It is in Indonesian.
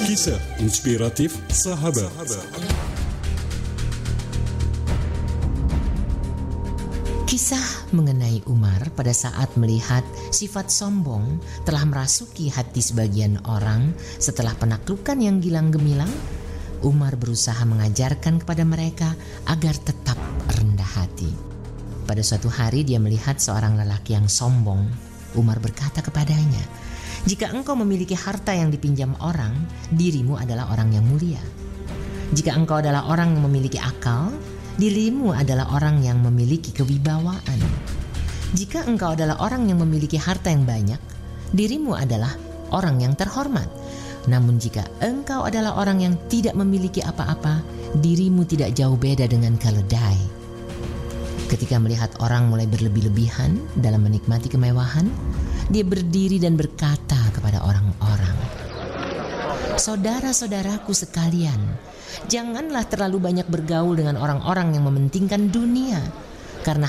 Kisah inspiratif sahabat. Kisah mengenai Umar pada saat melihat sifat sombong telah merasuki hati sebagian orang setelah penaklukan yang gilang gemilang. Umar berusaha mengajarkan kepada mereka agar tetap rendah hati. Pada suatu hari dia melihat seorang lelaki yang sombong. Umar berkata kepadanya, "Jika engkau memiliki harta yang dipinjam orang, dirimu adalah orang yang mulia. Jika engkau adalah orang yang memiliki akal, dirimu adalah orang yang memiliki kewibawaan. Jika engkau adalah orang yang memiliki harta yang banyak, dirimu adalah orang yang terhormat. Namun jika engkau adalah orang yang tidak memiliki apa-apa, dirimu tidak jauh beda dengan keledai." Ketika melihat orang mulai berlebih-lebihan dalam menikmati kemewahan, dia berdiri dan berkata kepada orang-orang, "Saudara-saudaraku sekalian, janganlah terlalu banyak bergaul dengan orang-orang yang mementingkan dunia, karena